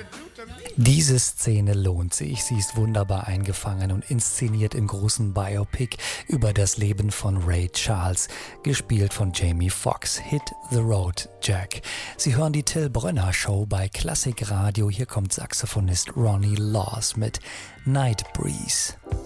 Diese Szene lohnt sich. Sie ist wunderbar eingefangen und inszeniert im großen Biopic über das Leben von Ray Charles, gespielt von Jamie Foxx. Hit the Road, Jack. Sie hören die Till Brönner Show bei Klassikradio. Hier kommt Saxophonist Ronnie Laws mit Night Breeze.